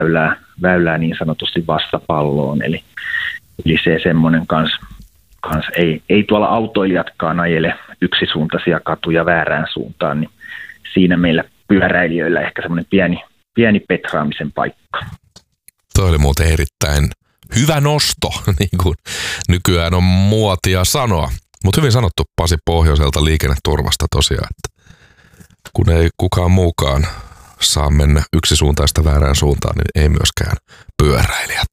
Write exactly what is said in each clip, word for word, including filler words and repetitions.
väylää, väylää niin sanotusti vastapalloon. Eli, eli se semmoinen kans, kans ei, ei tuolla autoilijatkaan ajele yksisuuntaisia katuja väärään suuntaan, niin siinä meillä pyöräilijöillä ehkä semmoinen pieni, pieni petraamisen paikka. Toi oli muuten erittäin hyvä nosto, niin kuin nykyään on muotia sanoa. Mutta hyvin sanottu Pasi Pohjoiselta liikenneturvasta tosiaan, että kun ei kukaan muukaan saa mennä yksisuuntaista väärään suuntaan, niin ei myöskään pyöräilijät.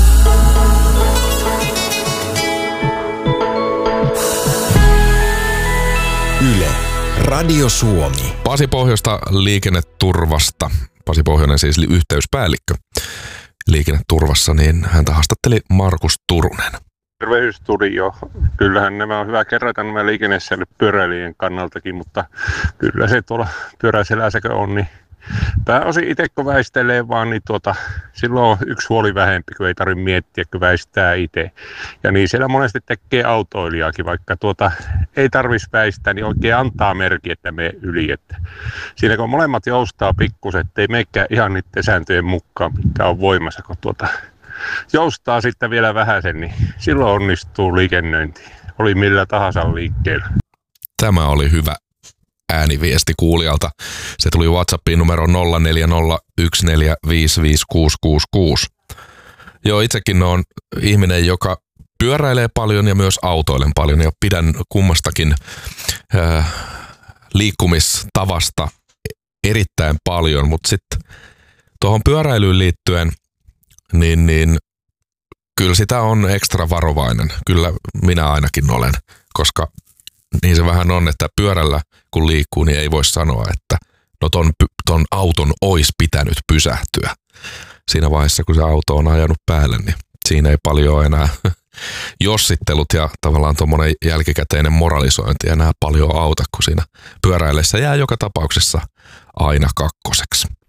Yle, Radio Suomi. Pasi Pohjoista liikenneturvasta. Pasi Pohjoinen siis yhteyspäällikkö liikenneturvassa, niin häntä haastatteli Markus Turunen. Terveysstudio. Kyllähän nämä on hyvä kerrata nämä liikennessäilyt pyöräilijän kannaltakin, mutta kyllä se tuolla pyöräiseläsäkö on, niin pääosin itse kun väistelee vaan, niin tuota, silloin on yksi huoli vähempi, kun ei tarvitse miettiä, kun väistää itse. Ja niin siellä monesti tekee autoilijaakin, vaikka tuota ei tarvitsisi väistää, niin oikein antaa merkki, että me yli. Että siinä kun molemmat joustaa pikkusen, ettei meikään ihan niiden sääntöjen mukaan, mitkä on voimassa, kun tuota joustaa sitten vielä vähäsen, niin silloin onnistuu liikennöinti. Oli millä tahansa liikkeellä. Tämä oli hyvä ääniviesti kuulijalta. Se tuli WhatsAppiin numero nolla neljä nolla yksi neljä viisi viisi kuusi kuusi kuusi. Joo, itsekin on ihminen, joka pyöräilee paljon ja myös autoilen paljon ja pidän kummastakin äh, liikkumistavasta erittäin paljon, mutta sitten tuohon pyöräilyyn liittyen niin, niin kyllä sitä on ekstra varovainen. Kyllä minä ainakin olen, koska niin se vähän on, että pyörällä kun liikkuu, niin ei voi sanoa, että no ton, ton auton olisi pitänyt pysähtyä. Siinä vaiheessa, kun se auto on ajanut päälle, niin siinä ei paljon enää jossittelut ja tavallaan tuommoinen jälkikäteinen moralisointi enää paljon auta, kun siinä pyöräillessä jää joka tapauksessa aina kakkoseksi.